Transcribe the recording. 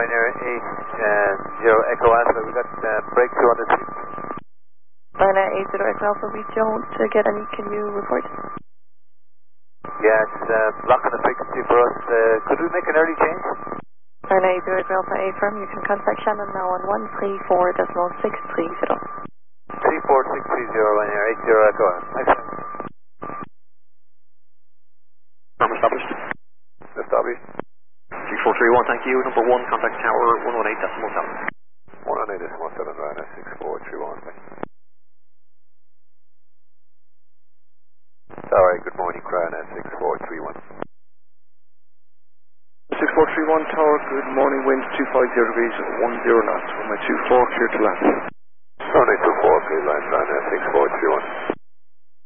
Ryanair 80 Echo Alpha, we got breakthrough on the seat. Ryanair 80 Echo Alpha, we don't get any, can you report? Yeah, it's blocking the frequency for us. Could we make an early change? Ryanair 80 Echo Alpha A firm, you can contact Shannon now on 134.630. 34630 Ryanair 80 Echo Alpha. Thanks. Number established. Established. 6431, thank you. Number 1, contact tower 118.7. 118.7 Ryanair 6431. Sorry, good morning, Ryanair 6431. 6431 tower, good morning, winds 250 degrees, 10 knots, with my 24 clear to land. Sunday 24, clear land, Ryanair 6431.